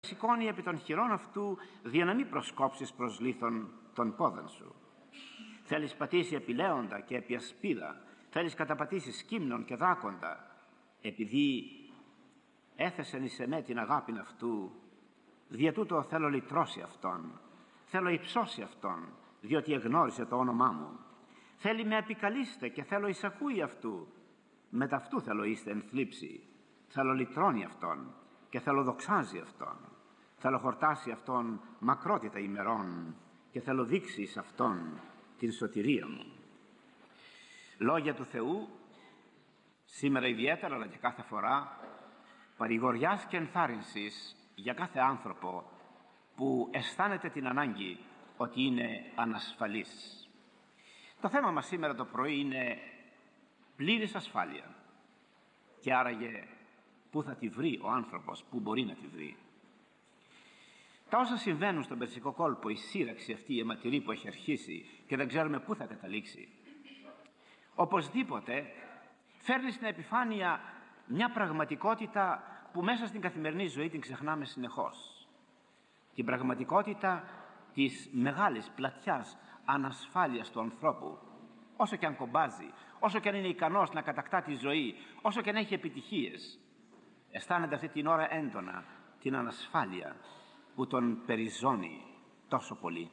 σηκώνει επί των χειρών αυτού, δια να μην προσκόψεις προς λίθον των πόδων σου. Θέλεις πατήσει επί λέοντα και επί ασπίδα, θέλεις καταπατήσεις κείμνων και δράκοντα, επειδή έθεσεν εις εμέ την αγάπην αυτού, δια τούτο θέλω λυτρώσει αυτόν, θέλω υψώσει αυτόν, διότι εγνώρισε το όνομά μου. Θέλει με επικαλείστε και θέλω εισακούει αυτού, με ταυτού θέλω είστε εν θλίψη. Θέλω λυτρώνει αυτόν και θέλω δοξάζει αυτόν. Θέλω χορτάσει αυτόν μακρότητα ημερών και θέλω δείξει εις αυτόν την σωτηρία μου. Λόγια του Θεού, σήμερα ιδιαίτερα αλλά και κάθε φορά, παρηγοριάς και ενθάρρυνσης για κάθε άνθρωπο που αισθάνεται την ανάγκη ότι είναι ανασφαλής. Το θέμα μας σήμερα το πρωί είναι πλήρης ασφάλεια. Και άραγε πού θα τη βρει ο άνθρωπος, πού μπορεί να τη βρει. Τα όσα συμβαίνουν στον Περσικό κόλπο, η σύραξη αυτή, η αιματηρή που έχει αρχίσει και δεν ξέρουμε πού θα καταλήξει, οπωσδήποτε φέρνει στην επιφάνεια μια πραγματικότητα που μέσα στην καθημερινή ζωή την ξεχνάμε συνεχώς. Την πραγματικότητα της μεγάλης πλατιάς ανασφάλειας του ανθρώπου, όσο και αν κομπάζει, όσο και αν είναι ικανός να κατακτά τη ζωή, όσο και αν έχει επιτυχίες, αισθάνεται αυτή την ώρα έντονα την ανασφάλεια που τον περιζώνει τόσο πολύ.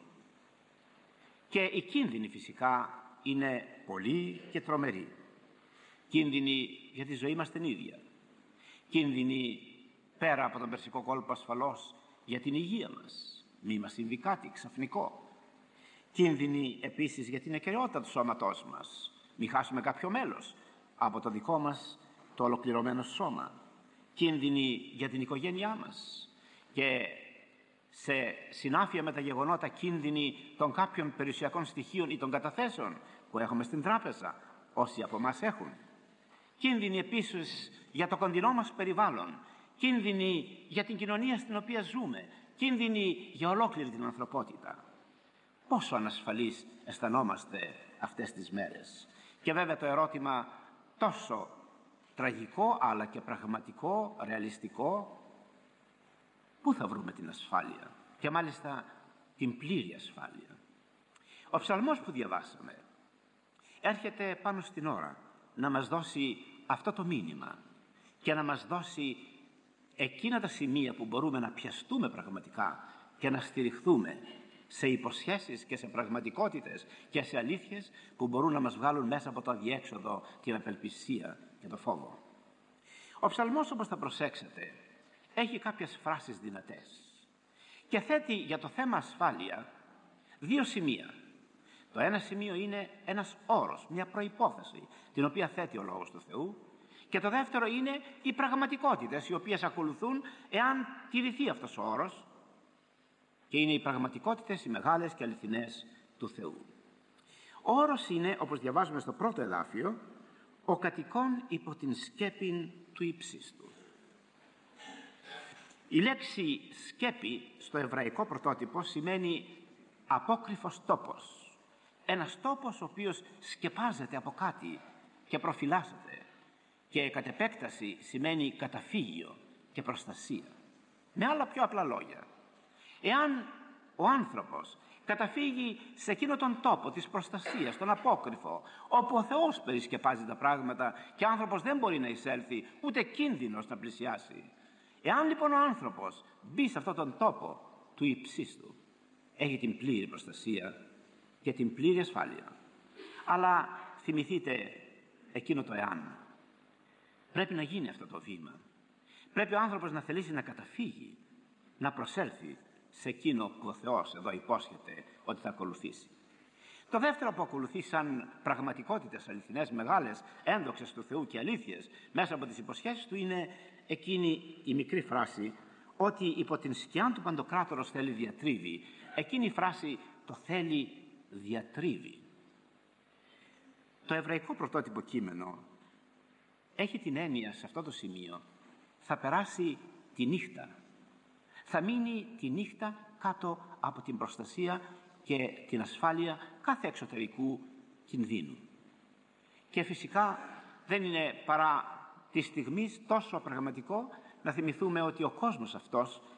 Και οι κίνδυνοι φυσικά είναι πολλοί και τρομεροί. Κίνδυνοι για τη ζωή μας την ίδια. Κίνδυνοι πέρα από τον Περσικό κόλπο ασφαλώς για την υγεία μας. Μη μας συμβεί κάτι ξαφνικό. Κίνδυνοι επίσης για την ακεραιότητα του σώματός μας. Μη χάσουμε κάποιο μέλος από το δικό μας το ολοκληρωμένο σώμα. Κίνδυνοι για την οικογένειά μας. Και σε συνάφεια με τα γεγονότα κίνδυνοι των κάποιων περιουσιακών στοιχείων ή των καταθέσεων που έχουμε στην τράπεζα, όσοι από εμάς έχουν. Κίνδυνοι επίσης για το κοντινό μας περιβάλλον. Κίνδυνοι για την κοινωνία στην οποία ζούμε. Κίνδυνοι για ολόκληρη την ανθρωπότητα. Πόσο ανασφαλείς αισθανόμαστε αυτές τις μέρες. Και βέβαια το ερώτημα τόσο τραγικό αλλά και πραγματικό, ρεαλιστικό, πού θα βρούμε την ασφάλεια και μάλιστα την πλήρη ασφάλεια. Ο ψαλμός που διαβάσαμε έρχεται πάνω στην ώρα να μας δώσει αυτό το μήνυμα και να μας δώσει εκείνα τα σημεία που μπορούμε να πιαστούμε πραγματικά και να στηριχθούμε σε υποσχέσεις και σε πραγματικότητες και σε αλήθειες που μπορούν να μας βγάλουν μέσα από το αδιέξοδο, την απελπισία και το φόβο. Ο ψαλμός, όπως θα προσέξετε, έχει κάποιες φράσεις δυνατές και θέτει για το θέμα ασφάλεια δύο σημεία. Το ένα σημείο είναι ένας όρος, μια προϋπόθεση την οποία θέτει ο Λόγος του Θεού, και το δεύτερο είναι οι πραγματικότητες οι οποίες ακολουθούν εάν τηρηθεί αυτός ο όρος, και είναι οι πραγματικότητες οι μεγάλες και αληθινές του Θεού. Ο όρος είναι, όπως διαβάζουμε στο πρώτο εδάφιο, ο κατοικών υπό την σκέπην του ύψιστου. Η λέξη σκέπη στο εβραϊκό πρωτότυπο σημαίνει απόκρυφος τόπος. Ένας τόπος ο οποίος σκεπάζεται από κάτι και προφυλάσσεται, και κατ' επέκταση σημαίνει καταφύγιο και προστασία. Με άλλα πιο απλά λόγια, εάν ο άνθρωπος καταφύγει σε εκείνο τον τόπο της προστασίας, τον απόκρυφο, όπου ο Θεός περισκεπάζει τα πράγματα και ο άνθρωπος δεν μπορεί να εισέλθει, ούτε κίνδυνος να πλησιάσει, εάν λοιπόν ο άνθρωπος μπει σε αυτόν τον τόπο του υψίστου, έχει την πλήρη προστασία και την πλήρη ασφάλεια. Αλλά θυμηθείτε εκείνο το εάν. Πρέπει να γίνει αυτό το βήμα. Πρέπει ο άνθρωπος να θελήσει να καταφύγει, να προσέλθει σε εκείνο που ο Θεός εδώ υπόσχεται ότι θα ακολουθήσει. Το δεύτερο που ακολουθεί σαν πραγματικότητες αληθινές, μεγάλες, ένδοξες του Θεού και αλήθειες μέσα από τις υποσχέσεις του είναι εκείνη η μικρή φράση ότι υπό την σκιά του Παντοκράτορος θέλει διατρίβει. Εκείνη η φράση το θέλει διατρίβει. Το εβραϊκό πρωτότυπο κείμενο έχει την έννοια σε αυτό το σημείο θα περάσει τη νύχτα. Θα μείνει τη νύχτα κάτω από την προστασία και την ασφάλεια κάθε εξωτερικού κινδύνου. Και φυσικά δεν είναι παρά τη στιγμή τόσο πραγματικό να θυμηθούμε ότι ο κόσμος αυτός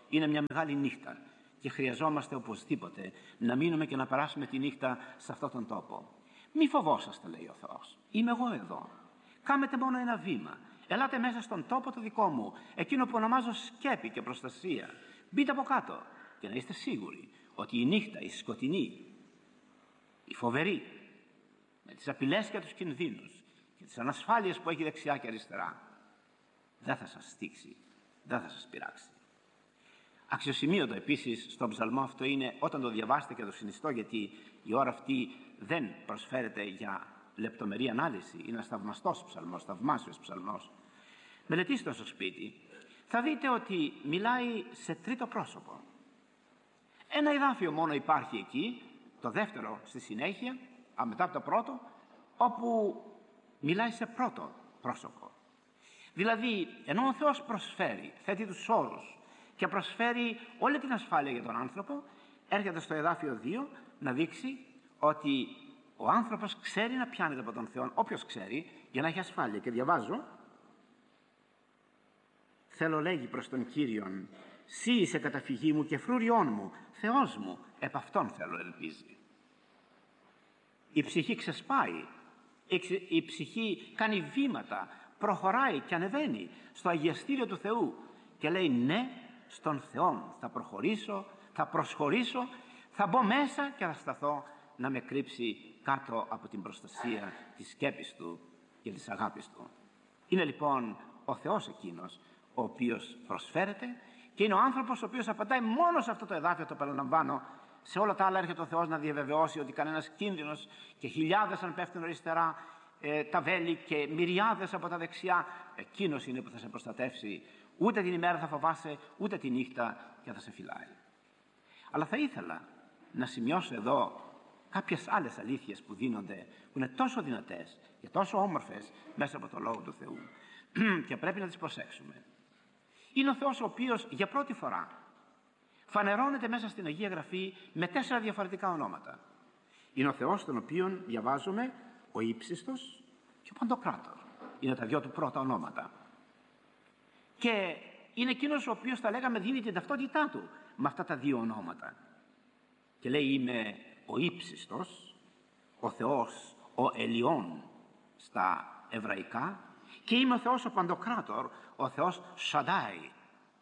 είναι μια μεγάλη νύχτα και χρειαζόμαστε οπωσδήποτε να μείνουμε και να περάσουμε τη νύχτα σε αυτόν τον τόπο. Μη φοβόσαστε, λέει ο Θεός. Είμαι εγώ εδώ. Κάμετε μόνο ένα βήμα. Ελάτε μέσα στον τόπο το δικό μου, εκείνο που ονομάζω σκέπη και προστασία. Μπείτε από κάτω και να είστε σίγουροι ότι η νύχτα, η σκοτεινή, η φοβερή, με τις απειλές και τους κινδύνους και τις ανασφάλειες που έχει δεξιά και αριστερά, δεν θα σας στίξει, δεν θα σας πειράξει. Αξιοσημείωτο επίσης στον ψαλμό αυτό είναι, όταν το διαβάσετε και το συνιστώ, γιατί η ώρα αυτή δεν προσφέρεται για λεπτομερή ανάλυση, είναι ένας θαυμαστός ψαλμός, θαυμάσιος ψαλμός. Μελετήστε τον στο σπίτι, θα δείτε ότι μιλάει σε τρίτο πρόσωπο. Ένα εδάφιο μόνο υπάρχει εκεί, το δεύτερο στη συνέχεια, μετά από το πρώτο, όπου μιλάει σε πρώτο πρόσωπο. Δηλαδή, ενώ ο Θεός προσφέρει, θέτει τους όρους και προσφέρει όλη την ασφάλεια για τον άνθρωπο, έρχεται στο εδάφιο 2 να δείξει ότι ο άνθρωπος ξέρει να πιάνεται από τον Θεό, όποιος ξέρει, για να έχει ασφάλεια. Και διαβάζω, θέλω, λέγει προς τον Κύριον, «Συ είσαι καταφυγή μου και φρούριόν μου, Θεός μου, επ' αυτόν θέλω», ελπίζει. Η ψυχή ξεσπάει, η ψυχή κάνει βήματα, προχωράει και ανεβαίνει στο αγιαστήριο του Θεού και λέει, ναι, στον Θεό θα προχωρήσω, θα προσχωρήσω, θα μπω μέσα και θα σταθώ να με κρύψει κάτω από την προστασία της σκέπης Του και της αγάπης Του. Είναι λοιπόν ο Θεός εκείνος ο οποίος προσφέρεται και είναι ο άνθρωπος ο οποίος απαντάει μόνο σε αυτό το εδάφιο, το παραλαμβάνω. Σε όλα τα άλλα έρχεται ο Θεός να διαβεβαιώσει ότι κανένας κίνδυνος και χιλιάδες αν πέφτουν αριστερά τα βέλη και μυριάδες από τα δεξιά, εκείνος είναι που θα σε προστατεύσει. Ούτε την ημέρα θα φοβάσαι, ούτε τη νύχτα και θα σε φυλάει. Αλλά θα ήθελα να σημειώσω εδώ κάποιες άλλες αλήθειες που δίνονται, που είναι τόσο δυνατές και τόσο όμορφες μέσα από το Λόγο του Θεού και πρέπει να τις προσέξουμε. Είναι ο Θεός ο οποίος για πρώτη φορά φανερώνεται μέσα στην Αγία Γραφή με 4 διαφορετικά ονόματα. Είναι ο Θεός τον οποίον διαβάζουμε ο Ύψιστος και ο Παντοκράτορ. Είναι τα 2 του πρώτα ονόματα. Και είναι εκείνος ο οποίος, θα λέγαμε, δίνει την ταυτότητά του με αυτά τα 2 ονόματα. Και λέει, είμαι ο Ύψιστος, ο Θεός, ο Ελιών στα εβραϊκά, και είμαι ο Θεός ο Παντοκράτορ, ο Θεός Σαντάι.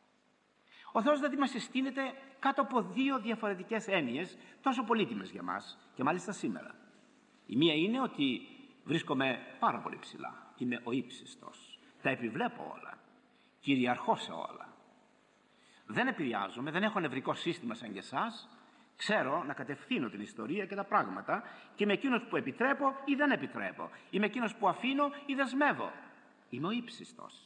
Ο Θεός δηλαδή μας συστήνεται κάτω από 2 διαφορετικές έννοιες, τόσο πολύτιμες για μας και μάλιστα σήμερα. Η μία είναι ότι βρίσκομαι πάρα πολύ ψηλά. Είμαι ο ύψιστος. Τα επιβλέπω όλα. Κυριαρχώ σε όλα. Δεν επηρεάζομαι, δεν έχω νευρικό σύστημα σαν και εσάς. Ξέρω να κατευθύνω την ιστορία και τα πράγματα και είμαι εκείνος που επιτρέπω ή δεν επιτρέπω. Είμαι εκείνος που αφήνω ή δεσμεύω. Είμαι ο ύψιστος.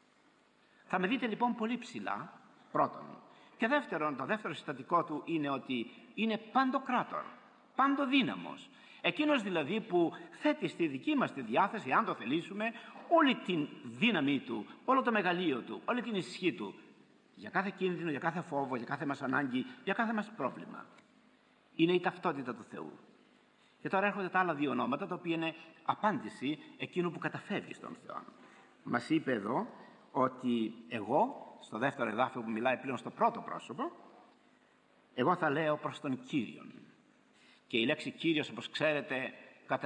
Θα με δείτε λοιπόν πολύ ψηλά, πρώτον. Και δεύτερον, το δεύτερο συστατικό του είναι ότι είναι παντοκράτορ, παντοδύναμος. Εκείνος δηλαδή που θέτει στη δική μας τη διάθεση, αν το θελήσουμε, όλη την δύναμή του, όλο το μεγαλείο του, όλη την ισχύ του, για κάθε κίνδυνο, για κάθε φόβο, για κάθε μας ανάγκη, για κάθε μας πρόβλημα. Είναι η ταυτότητα του Θεού. Και τώρα έρχονται τα άλλα 2 ονόματα, τα οποία είναι απάντηση εκείνου που καταφεύγει στον Θεό. Μας είπε εδώ ότι εγώ, στο δεύτερο εδάφιο που μιλάει πλέον στο πρώτο πρόσωπο, εγώ θα λέω προς τον Κύριον. Και η λέξη Κύριος, όπως ξέρετε, κατά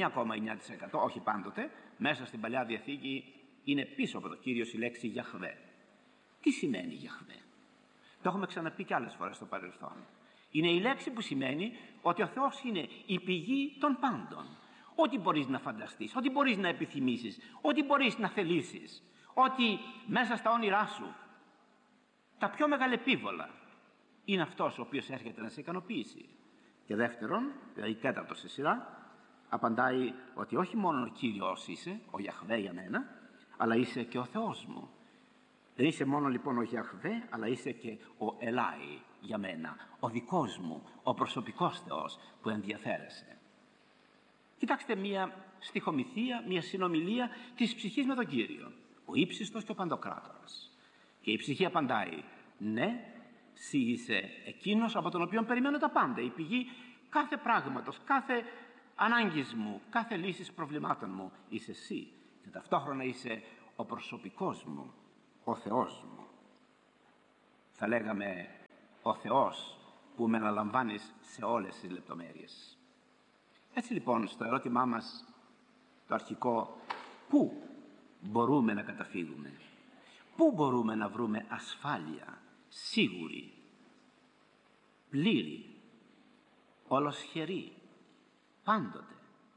99,9%, όχι πάντοτε, μέσα στην Παλιά Διαθήκη είναι πίσω από το Κύριος η λέξη Γιαχβέ. Τι σημαίνει Γιαχβέ? Το έχουμε ξαναπεί και άλλες φορές στο παρελθόν. Είναι η λέξη που σημαίνει ότι ο Θεός είναι η πηγή των πάντων. Ό,τι μπορείς να φανταστείς, ό,τι μπορείς να επιθυμήσεις, ό,τι μπορείς να θελήσεις, ό,τι μέσα στα όνειρά σου, τα πιο μεγαλεπίβολα, είναι αυτός ο οποίος έρχεται να σε ικανοποιήσει. Και δεύτερον, δηλαδή τέταρτο σε σειρά, απαντάει ότι όχι μόνο ο Κύριος είσαι, ο Γιαχβέ για μένα, αλλά είσαι και ο Θεός μου. Δεν είσαι μόνο λοιπόν ο Γιαχβέ, αλλά είσαι και ο Ελάι για μένα, ο δικός μου, ο προσωπικός Θεός που ενδιαφέρεσαι. Κοιτάξτε μία στιχομυθία, μία συνομιλία της ψυχής με τον Κύριο, ο ύψιστος και ο παντοκράτορας. Και η ψυχή απαντάει, ναι, εσύ είσαι εκείνος από τον οποίο περιμένω τα πάντα, η πηγή κάθε πράγματος, κάθε ανάγκης μου, κάθε λύσης προβλημάτων μου, είσαι εσύ. Και ταυτόχρονα είσαι ο προσωπικός μου, ο Θεός μου. θα λέγαμε ο Θεός που με αναλαμβάνεις σε όλες τις λεπτομέρειες. Έτσι λοιπόν, στο ερώτημά μας το αρχικό, πού μπορούμε να καταφύγουμε, πού μπορούμε να βρούμε ασφάλεια, σίγουρη, πλήρη, ολοσχερή, πάντοτε?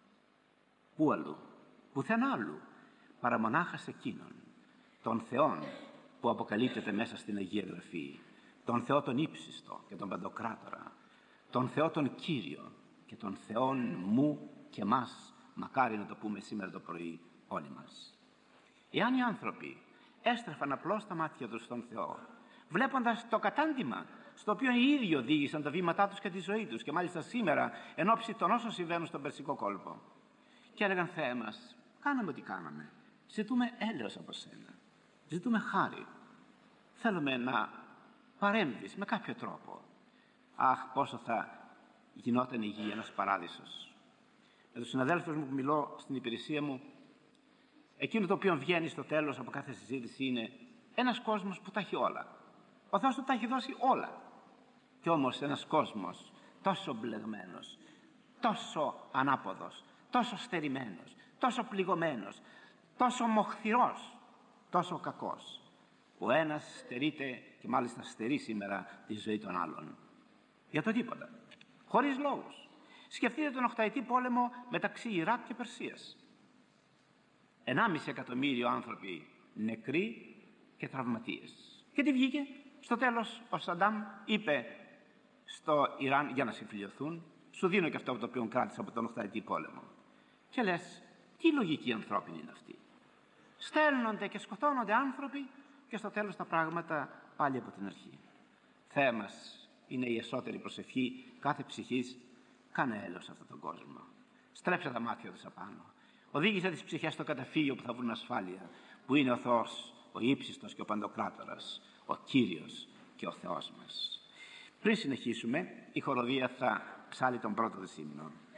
Πού αλλού, πουθενά άλλου, παρά μονάχα σε εκείνον, τον Θεόν που αποκαλύπτεται μέσα στην Αγία Γραφή, τον Θεό τον ύψιστο και τον Παντοκράτορα, τον Θεό τον Κύριο και τον Θεόν μου και μας, μακάρι να το πούμε σήμερα το πρωί όλοι μας. Εάν οι άνθρωποι έστρεφαν απλώς τα μάτια τους στον Θεό, βλέποντας το κατάντημα στο οποίο οι ίδιοι οδήγησαν τα βήματά τους και τη ζωή τους, και μάλιστα σήμερα εν ώψη των όσων συμβαίνουν στον Περσικό κόλπο, και έλεγαν, Θεέ μας, κάναμε ό,τι κάναμε, ζητούμε έλεος από σένα, ζητούμε χάρη, θέλουμε να παρέμβεις με κάποιο τρόπο. Αχ, πόσο θα γινόταν η γη ένας παράδεισος. Με τους συναδέλφους μου που μιλώ στην υπηρεσία μου, εκείνο το οποίο βγαίνει στο τέλος από κάθε συζήτηση είναι ένας κόσμος που τα έχει όλα. Ο Θεός του τα έχει δώσει όλα. Κι όμως ένας κόσμος τόσο μπλεγμένος, τόσο ανάποδος, τόσο στερημένος, τόσο πληγωμένος, τόσο μοχθηρός, τόσο κακός, που ένας στερείται, και μάλιστα στερεί σήμερα, τη ζωή των άλλων. Για το τίποτα. Χωρίς λόγους. Σκεφτείτε τον 8ετή πόλεμο μεταξύ Ιράκ και Περσίας. 1,5 εκατομμύριο άνθρωποι νεκροί και τραυματίες. Και τι βγήκε? Στο τέλος ο Σαντάμ είπε στο Ιράν, για να συμφιλειωθούν, σου δίνω και αυτό το οποίο κράτησε από τον 8ετή πόλεμο. Και λες, τι λογική ανθρώπινη είναι αυτή? Στέλνονται και σκοτώνονται άνθρωποι και στο τέλος τα πράγματα πάλι από την αρχή. Θεέ μας, είναι η εσωτερική προσευχή κάθε ψυχής, κάνε έλεος σε αυτόν τον κόσμο. Στρέψε τα μάτια τους απάνω. Οδήγησε τις ψυχές στο καταφύγιο που θα βρουν ασφάλεια, που είναι ο Θεός, ο ύψιστος και ο Παντοκράτορας, ο Κύριος και ο Θεός μας. Πριν συνεχίσουμε, η χοροδία θα ψάλει τον πρώτο δεσίμηνο.